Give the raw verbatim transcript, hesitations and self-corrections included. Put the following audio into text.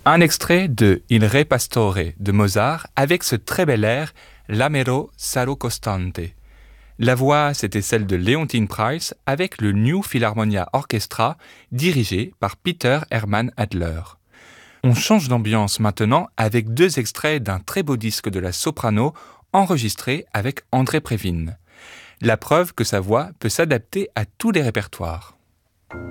Un extrait de Il Re Pastore de Mozart avec ce très bel air L'Amero Saro Costante. La voix, c'était celle de Leontine Price avec le New Philharmonia Orchestra dirigé par Peter Hermann Adler. On change d'ambiance maintenant avec deux extraits d'un très beau disque de la soprano enregistré avec André Previn. La preuve que sa voix peut s'adapter à tous les répertoires.